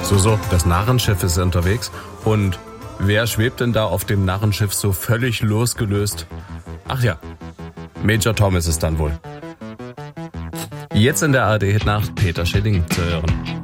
So, das Narrenschiff ist unterwegs. Und wer schwebt denn da auf dem Narrenschiff so völlig losgelöst? Ach ja, Major Tom ist es dann wohl. Jetzt in der ARD-Hitnacht Peter Schilling zu hören.